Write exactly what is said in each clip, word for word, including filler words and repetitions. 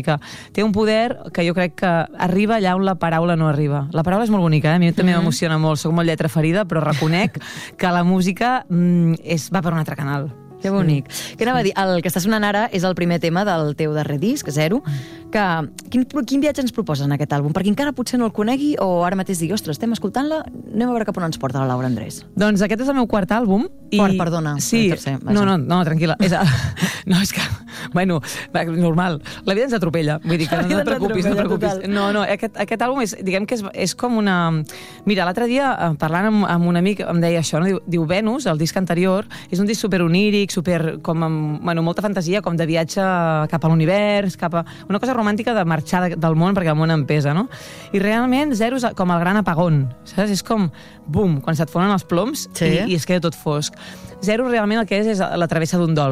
música té un poder que jo crec que arriba allà on la paraula no arriba. La paraula és molt bonica, eh? A mi també mm-hmm. m'emociona molt, soc molt lletra ferida, però reconec que la música mm, és, va per un altre canal. Que bonic. Sí. Què anava a dir? El que està sonant ara és el primer tema del teu darrer disc, Zero, que quin, quin viatge ens proposes en aquest àlbum? Perquè encara potser no el conegui o ara mateix digui, ostres, estem escoltant-la, anem a veure cap on ens porta la Laura Andrés. Doncs aquest és el meu quart àlbum. I... Quart, perdona. Sí, tercer, no, no, no, tranquil·la. És a... No, és que, bueno, normal. La vida ens atropella, vull dir que no, no et preocupis, no et preocupis. No, no, aquest, aquest àlbum és, diguem que és, és com una... Mira, l'altre dia, parlant amb, amb un amic, em deia això, no? Diu, diu Venus, el disc anterior, és un disc super oníric, super, com amb, bueno, molta fantasia, com de viatge cap a l'univers, cap a... Una cosa romàntica de marxar de, del món perquè el món em pesa, no? I realment Zero és com el gran apagón, saps? És com, bum, quan se't fonen els ploms sí. i, i es queda tot fosc. Zero realment el que és és la travessa d'un dol.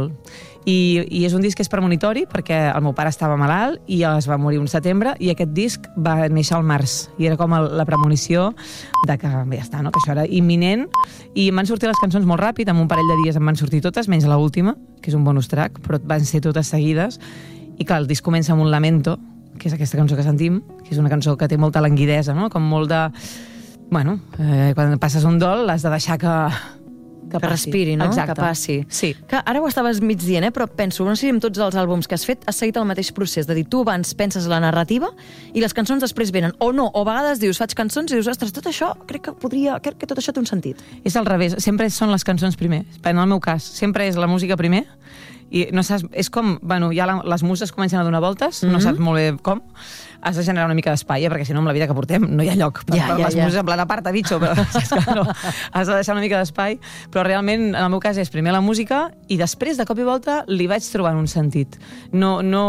I, i és un disc que és premonitori perquè el meu pare estava malalt i es va morir un setembre i aquest disc va néixer al març i era com el, la premonició de que bé, ja està, no? Que això era imminent i em van sortir les cançons molt ràpid, en un parell de dies em van sortir totes, menys l'última, que és un bonus track, però van ser totes seguides i clar, el disc comença amb un lamento, que és aquesta cançó que sentim, que és una cançó que té molta languidesa, no? Com molt de... Bueno, eh, quan passes un dol l'has de deixar que... Que, que respiri, no? Exacte. Que passi. Sí. Que ara ho estaves mig dient, eh? Però penso, no sé si amb tots els àlbums que has fet has seguit el mateix procés, de dir, tu abans penses la narrativa i les cançons després venen, o no, o a vegades dius, faig cançons i dius, ostres, tot això, crec que podria, crec que tot això té un sentit. És al revés, sempre són les cançons primer, en el meu cas, sempre és la música primer, i no saps, és com, bueno, ja la, les muses comencen a donar voltes, mm-hmm. no saps molt bé com, has de generar una mica d'espai, eh? Perquè si no, amb la vida que portem no hi ha lloc per, ja, per ja, les ja. muses en plan aparta, bitxo, però és que no, has de deixar una mica d'espai, però realment, en el meu cas, és primer la música i després, de cop i volta, li vaig trobant un sentit. No, no,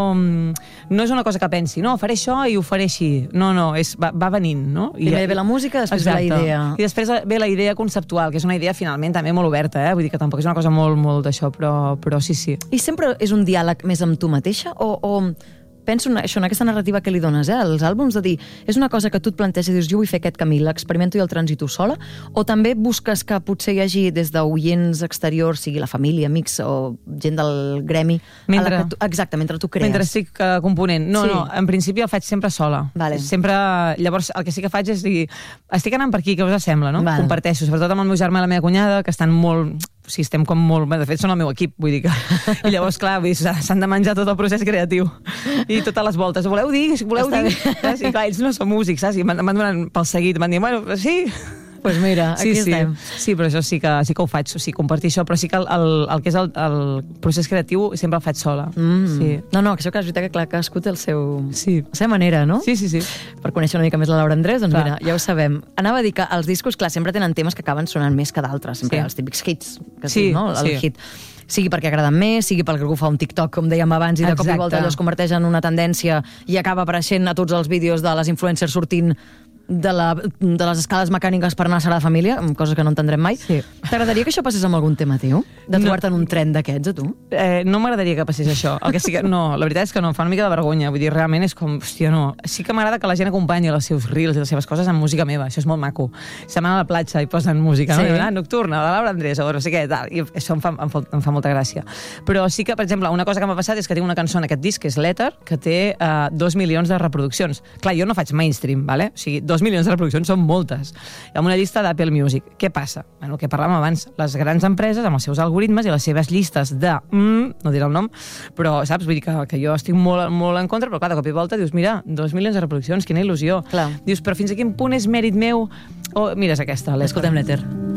no és una cosa que pensi, no, faré això i ho faré així. No, no, és, va, va venint, no? I, primer ve la música, després exacte. ve la idea. I després ve la idea conceptual, que és una idea, finalment, també molt oberta, eh? Vull dir que tampoc és una cosa molt, molt d'això, però, però sí, sí. I sempre és un diàleg més amb tu mateixa? O, o penso en, això, en aquesta narrativa que li dones, eh, als àlbums, de dir, és una cosa que tu et planteges i dius, jo vull fer aquest camí, l'experimento i el transito sola? O també busques que potser hi hagi des d'oients exteriors, sigui la família, amics o gent del gremi, mentre, a la que tu, exacte, mentre tu crees? Mentre estic uh, component. No, sí. no, en principi el faig sempre sola. Vale. Sempre, llavors, el que sí que faig és dir, estic anant per aquí, què us sembla, no? Vale. Comparteixo, sobretot amb el meu germà i la meva cunyada, que estan molt... O sigui, estem com molt... De fet, són el meu equip, vull dir que... I llavors, clar, s'han de menjar tot el procés creatiu. I totes les voltes. Voleu dir? Voleu Està dir? Saps? I clar, ells no són músics, saps? I m'han donat pel seguit. M'han dit, bueno, sí... Doncs pues mira, aquí sí, sí. estem. Sí, però això sí que, sí que ho faig, o sigui, compartir això, però sí que el, el, el que és el, el procés creatiu sempre el faig sola. Mm. Sí. No, no, que això que és veritat que clar, cadascú té el seu... Sí. la seva manera, no? Sí, sí, sí. Per conèixer una mica més la Laura Andrés, doncs clar. Mira, ja ho sabem. Anava a dir que els discos, clar, sempre tenen temes que acaben sonant més que d'altres, sempre sí. els típics hits, que sí, tu, no? El sí. hit. Sigui perquè agraden més, sigui perquè algú fa un TikTok, com dèiem abans, i de cop i volta allò es converteix en una tendència i acaba apareixent a tots els vídeos de les influencers sortint de, la, de les escales mecàniques per anar a Sagrada Família, coses que no entendrem mai. Sí. T'agradaria que això passés amb algun tema teu? De trobar-te no. en un tren d'aquests, a tu? Eh, no m'agradaria que passés això. El que sí que, no, la veritat és que no, em fa una mica de vergonya. Vull dir, realment és com, hòstia, no. Sí que m'agrada que la gent acompanyi els seus reels i les seves coses amb música meva. Això és molt maco. Se'n van a la platja i posen música, sí. no? Ah, nocturna, de Laura Andrés, o no sé què, tal. I això em fa, em, fa, em fa molta gràcia. Però sí que, per exemple, una cosa que m'ha passat és que tinc una cançó en aquest disc, que és l'Èter, que té uh, dos milions de reproduccions. Clar, jo no faig mainstream, vale? O sigui, dos milions de reproduccions són moltes. Amb una llista d'Apple Music. Què passa? Bueno, el que parlàvem abans, les grans empreses amb els seus algoritmes i les seves llistes de... Mm, no diré el nom, però saps? Vull dir que, que jo estic molt, molt en contra, però clar, de cop i volta dius, mira, dos milions de reproduccions, quina il·lusió. Clar. Dius, però fins a quin punt és mèrit meu? O, mira, és aquesta. Escoltem l'Èter.